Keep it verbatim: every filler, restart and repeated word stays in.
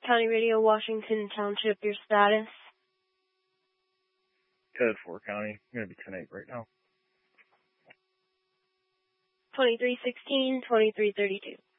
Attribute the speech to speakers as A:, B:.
A: County Radio, Washington Township, your status?
B: Code four County. I'm going to be ten eight right now.
A: twenty-three sixteen, twenty-three thirty-two.